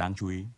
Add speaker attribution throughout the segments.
Speaker 1: đáng chú ý.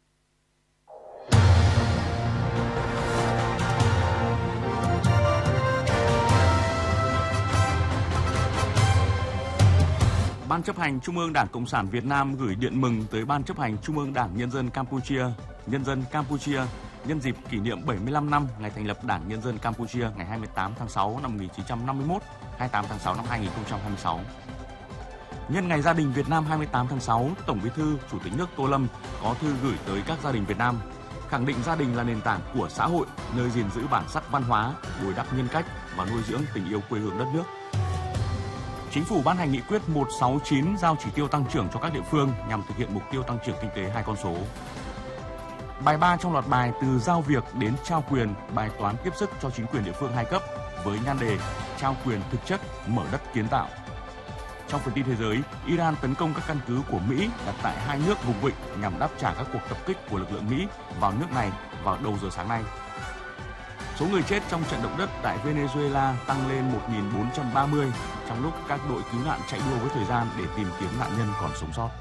Speaker 1: Ban chấp hành Trung ương Đảng Cộng sản Việt Nam gửi điện mừng tới Ban chấp hành Trung ương Đảng Nhân dân Campuchia nhân dịp kỷ niệm 75 năm ngày thành lập Đảng Nhân dân Campuchia ngày 28 tháng 6 năm 1951, 28 tháng 6 năm 2026. Nhân ngày gia đình Việt Nam 28 tháng 6, Tổng Bí thư Chủ tịch nước Tô Lâm có thư gửi tới các gia đình Việt Nam, khẳng định gia đình là nền tảng của xã hội, nơi gìn giữ bản sắc văn hóa, bồi đắp nhân cách và nuôi dưỡng tình yêu quê hương đất nước. Chính phủ ban hành nghị quyết 169 giao chỉ tiêu tăng trưởng cho các địa phương nhằm thực hiện mục tiêu tăng trưởng kinh tế 2 con số. Bài 3 trong loạt bài từ giao việc đến trao quyền, bài toán tiếp sức cho chính quyền địa phương 2 cấp với nhan đề trao quyền thực chất, mở đất kiến tạo. Trong phần tin thế giới, Iran tấn công các căn cứ của Mỹ đặt tại 2 nước vùng vịnh nhằm đáp trả các cuộc tập kích của lực lượng Mỹ vào nước này vào đầu giờ sáng nay. Số người chết trong trận động đất tại Venezuela tăng lên 1.430 trong lúc các đội cứu nạn chạy đua với thời gian để tìm kiếm nạn nhân còn sống sót.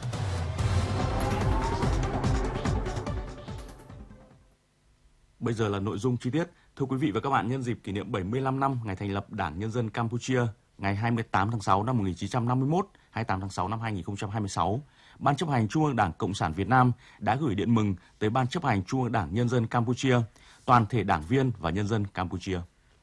Speaker 1: Bây giờ là nội dung chi tiết. Thưa quý vị và các bạn, nhân dịp kỷ niệm 75 năm ngày thành lập Đảng Nhân dân Campuchia, ngày 28 tháng 6 năm 1951, 28 tháng 6 năm 2026, Ban chấp hành Trung ương Đảng Cộng sản Việt Nam đã gửi điện mừng tới Ban chấp hành Trung ương Đảng Nhân dân Campuchia, toàn thể đảng viên và nhân dân Campuchia.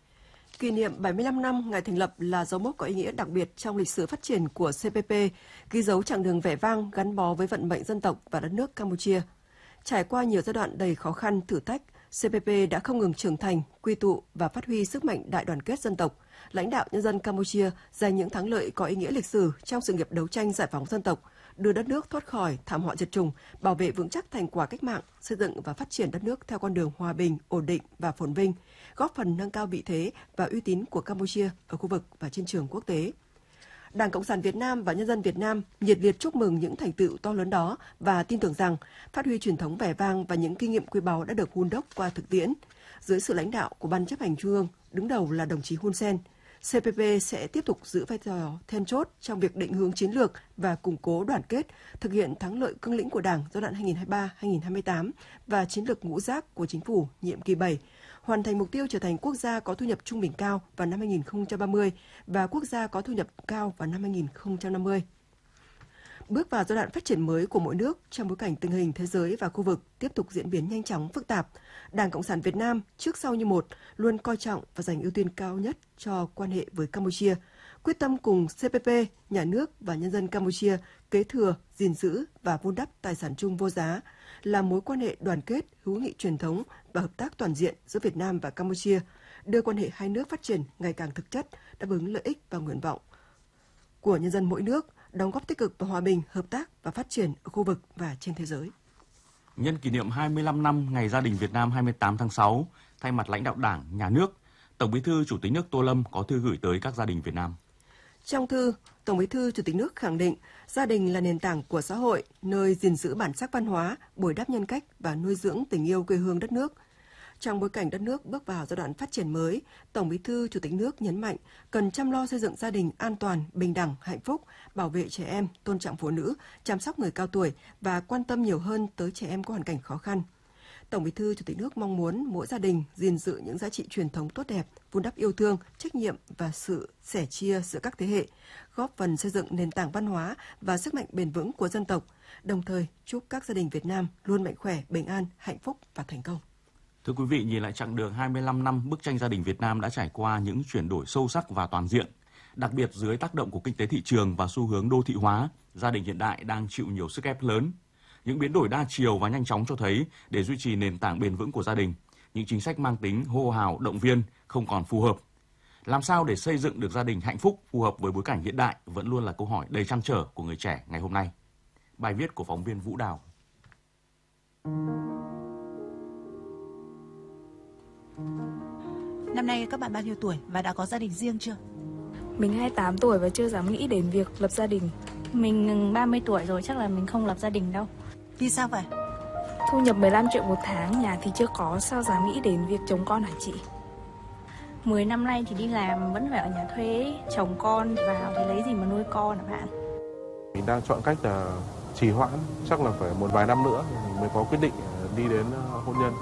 Speaker 2: Kỷ niệm 75 năm ngày thành lập là dấu mốc có ý nghĩa đặc biệt trong lịch sử phát triển của CPP, ghi dấu chặng đường vẻ vang gắn bó với vận mệnh dân tộc và đất nước Campuchia. Trải qua nhiều giai đoạn đầy khó khăn, thử thách, CPP đã không ngừng trưởng thành, quy tụ và phát huy sức mạnh đại đoàn kết dân tộc, lãnh đạo nhân dân Campuchia giành những thắng lợi có ý nghĩa lịch sử trong sự nghiệp đấu tranh giải phóng dân tộc, đưa đất nước thoát khỏi thảm họa diệt chủng, bảo vệ vững chắc thành quả cách mạng, xây dựng và phát triển đất nước theo con đường hòa bình, ổn định và phồn vinh, góp phần nâng cao vị thế và uy tín của Campuchia ở khu vực và trên trường quốc tế. Đảng Cộng sản Việt Nam và nhân dân Việt Nam nhiệt liệt chúc mừng những thành tựu to lớn đó và tin tưởng rằng phát huy truyền thống vẻ vang và những kinh nghiệm quý báu đã được hun đúc qua thực tiễn. Dưới sự lãnh đạo của Ban chấp hành Trung ương, đứng đầu là đồng chí Hun Sen, CPP sẽ tiếp tục giữ vai trò then chốt trong việc định hướng chiến lược và củng cố đoàn kết, thực hiện thắng lợi cương lĩnh của Đảng giai đoạn 2023-2028 và chiến lược ngũ giác của Chính phủ nhiệm kỳ 7, hoàn thành mục tiêu trở thành quốc gia có thu nhập trung bình cao vào năm 2030 và quốc gia có thu nhập cao vào năm 2050. Bước vào giai đoạn phát triển mới của mỗi nước trong bối cảnh tình hình thế giới và khu vực tiếp tục diễn biến nhanh chóng phức tạp, Đảng Cộng sản Việt Nam trước sau như một luôn coi trọng và dành ưu tiên cao nhất cho quan hệ với Campuchia, quyết tâm cùng CPP, nhà nước và nhân dân Campuchia kế thừa, gìn giữ và vun đắp tài sản chung vô giá là mối quan hệ đoàn kết, hữu nghị truyền thống và hợp tác toàn diện giữa Việt Nam và Campuchia, đưa quan hệ hai nước phát triển ngày càng thực chất, đáp ứng lợi ích và nguyện vọng của nhân dân mỗi nước, đóng góp tích cực vào hòa bình, hợp tác và phát triển ở khu vực và trên thế giới.
Speaker 1: Nhân kỷ niệm 25 năm ngày gia đình Việt Nam 28 tháng 6, thay mặt lãnh đạo Đảng, Nhà nước, Tổng Bí thư Chủ tịch nước Tô Lâm có thư gửi tới các gia đình Việt Nam.
Speaker 2: Trong thư, Tổng Bí thư Chủ tịch nước khẳng định gia đình là nền tảng của xã hội, nơi gìn giữ bản sắc văn hóa, bồi đắp nhân cách và nuôi dưỡng tình yêu quê hương đất nước. Trong bối cảnh đất nước bước vào giai đoạn phát triển mới, Tổng Bí thư Chủ tịch nước nhấn mạnh cần chăm lo xây dựng gia đình an toàn, bình đẳng, hạnh phúc, bảo vệ trẻ em, tôn trọng phụ nữ, chăm sóc người cao tuổi và quan tâm nhiều hơn tới trẻ em có hoàn cảnh khó khăn. Tổng Bí thư Chủ tịch nước mong muốn mỗi gia đình gìn giữ những giá trị truyền thống tốt đẹp, vun đắp yêu thương, trách nhiệm và sự sẻ chia giữa các thế hệ, góp phần xây dựng nền tảng văn hóa và sức mạnh bền vững của dân tộc, đồng thời chúc các gia đình Việt Nam luôn mạnh khỏe, bình an, hạnh phúc và thành công.
Speaker 1: Thưa quý vị, nhìn lại chặng đường 25 năm, bức tranh gia đình Việt Nam đã trải qua những chuyển đổi sâu sắc và toàn diện. Đặc biệt dưới tác động của kinh tế thị trường và xu hướng đô thị hóa, gia đình hiện đại đang chịu nhiều sức ép lớn. Những biến đổi đa chiều và nhanh chóng cho thấy để duy trì nền tảng bền vững của gia đình, những chính sách mang tính hô hào, động viên không còn phù hợp. Làm sao để xây dựng được gia đình hạnh phúc phù hợp với bối cảnh hiện đại vẫn luôn là câu hỏi đầy trăn trở của người trẻ ngày hôm nay. Bài viết của phóng viên Vũ Đào.
Speaker 3: Năm nay các bạn bao nhiêu tuổi và đã có gia đình riêng chưa?
Speaker 4: Mình 28 tuổi và chưa dám nghĩ đến việc lập gia đình.
Speaker 5: Mình 30 tuổi rồi, chắc là mình không lập gia đình đâu.
Speaker 3: Vì sao vậy?
Speaker 4: Thu nhập 15 triệu một tháng, nhà thì chưa có, sao dám nghĩ đến việc chồng con hả chị?
Speaker 5: 10 năm nay thì đi làm vẫn phải ở nhà thuê, chồng con vào thì lấy gì mà nuôi con hả bạn?
Speaker 6: Mình đang chọn cách là trì hoãn, chắc là phải một vài năm nữa mới có quyết định đi đến hôn nhân.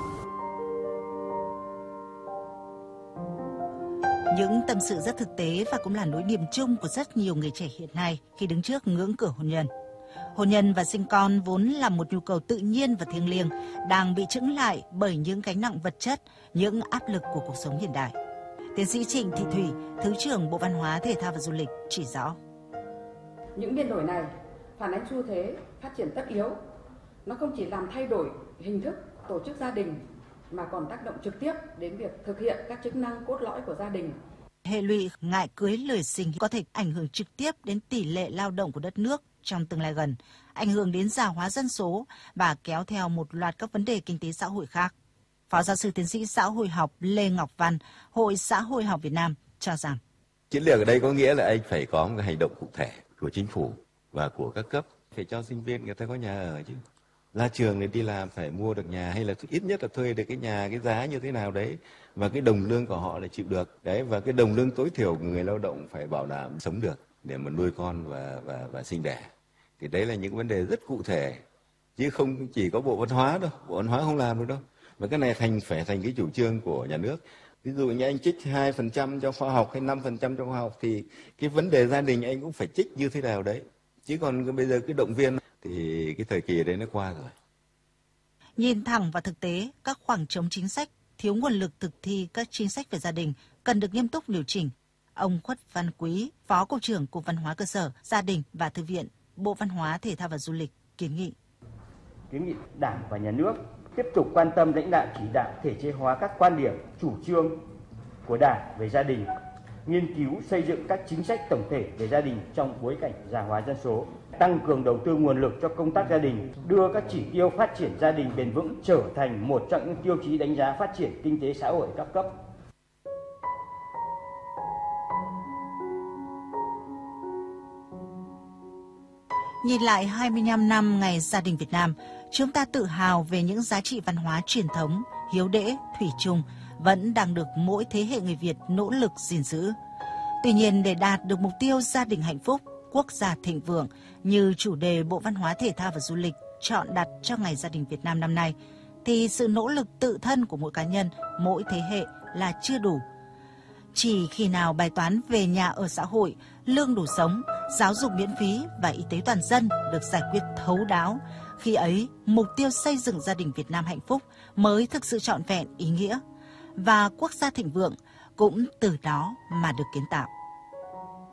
Speaker 3: Những tâm sự rất thực tế và cũng là nỗi niềm chung của rất nhiều người trẻ hiện nay khi đứng trước ngưỡng cửa hôn nhân. Hôn nhân và sinh con vốn là một nhu cầu tự nhiên và thiêng liêng, đang bị chững lại bởi những gánh nặng vật chất, những áp lực của cuộc sống hiện đại. Tiến sĩ Trịnh Thị Thủy, Thứ trưởng Bộ Văn hóa, Thể thao và Du lịch chỉ rõ.
Speaker 7: Những biến đổi này phản ánh xu thế phát triển tất yếu. Nó không chỉ làm thay đổi hình thức tổ chức gia đình mà còn tác động trực tiếp đến việc thực hiện các chức năng cốt lõi của gia đình.
Speaker 3: Hệ lụy ngại cưới lười sinh có thể ảnh hưởng trực tiếp đến tỷ lệ lao động của đất nước trong tương lai gần, ảnh hưởng đến già hóa dân số và kéo theo một loạt các vấn đề kinh tế xã hội khác. Phó giáo sư tiến sĩ xã hội học Lê Ngọc Văn, Hội Xã hội học Việt Nam cho rằng
Speaker 8: chiến lược ở đây có nghĩa là anh phải có một hành động cụ thể của chính phủ và của các cấp, phải cho sinh viên người ta có nhà ở chứ. Ra trường để đi làm phải mua được nhà hay là ít nhất là thuê được cái nhà, cái giá như thế nào đấy và cái đồng lương của họ là chịu được đấy, và cái đồng lương tối thiểu của người lao động phải bảo đảm sống được để mà nuôi con và sinh đẻ. Thì đấy là những vấn đề rất cụ thể chứ không chỉ có Bộ Văn hóa đâu, Bộ Văn hóa không làm được đâu. Và cái này phải thành cái chủ trương của nhà nước. Ví dụ như anh trích 2% cho khoa học hay 5% cho khoa học thì cái vấn đề gia đình anh cũng phải trích như thế nào đấy. Chứ còn bây giờ cái động viên thì cái thời kỳ đấy nó qua rồi.
Speaker 3: Nhìn thẳng vào thực tế, các khoảng trống chính sách, thiếu nguồn lực thực thi các chính sách về gia đình cần được nghiêm túc điều chỉnh. Ông Khuất Văn Quý, Phó Cục trưởng Cục Văn hóa Cơ sở, Gia đình và Thư viện, Bộ Văn hóa, Thể thao và Du lịch kiến nghị.
Speaker 9: Kiến nghị Đảng và Nhà nước tiếp tục quan tâm lãnh đạo chỉ đạo thể chế hóa các quan điểm, chủ trương của Đảng về gia đình, nghiên cứu xây dựng các chính sách tổng thể về gia đình trong bối cảnh già hóa dân số, tăng cường đầu tư nguồn lực cho công tác gia đình, đưa các chỉ tiêu phát triển gia đình bền vững trở thành một trong những tiêu chí đánh giá phát triển kinh tế xã hội các cấp.
Speaker 3: Nhìn lại 25 năm Ngày Gia đình Việt Nam, chúng ta tự hào về những giá trị văn hóa truyền thống, hiếu đễ, thủy chung vẫn đang được mỗi thế hệ người Việt nỗ lực gìn giữ. Tuy nhiên, để đạt được mục tiêu gia đình hạnh phúc, quốc gia thịnh vượng như chủ đề Bộ Văn hóa, Thể thao và Du lịch chọn đặt cho Ngày Gia đình Việt Nam năm nay, thì sự nỗ lực tự thân của mỗi cá nhân, mỗi thế hệ là chưa đủ. Chỉ khi nào bài toán về nhà ở xã hội, lương đủ sống, giáo dục miễn phí và y tế toàn dân được giải quyết thấu đáo, khi ấy mục tiêu xây dựng gia đình Việt Nam hạnh phúc mới thực sự trọn vẹn ý nghĩa, và quốc gia thịnh vượng cũng từ đó mà được kiến tạo.